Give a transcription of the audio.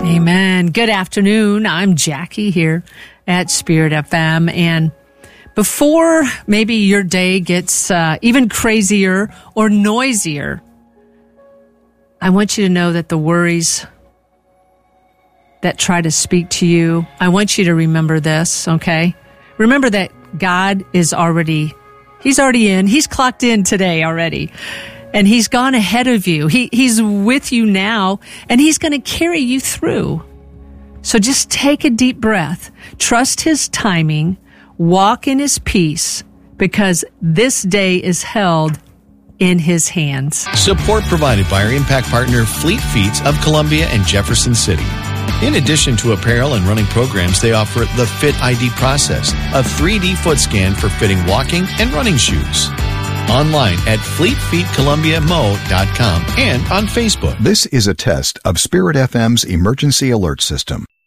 Amen. Good afternoon. I'm Jackie here at Spirit FM. And before maybe your day gets even crazier or noisier, I want you to know that the worries that try to speak to you, I want you to remember this, okay? Remember that God is He's already in. He's clocked in today already. And He's gone ahead of you. He's with you now, and He's going to carry you through. So just take a deep breath. Trust His timing. Walk in His peace, because this day is held in His hands. Support provided by our impact partner, Fleet Feet of Columbia and Jefferson City. In addition to apparel and running programs, they offer the Fit ID process, a 3D foot scan for fitting walking and running shoes. Online at fleetfeetcolumbiamo.com and on Facebook. This is a test of Spirit FM's emergency alert system.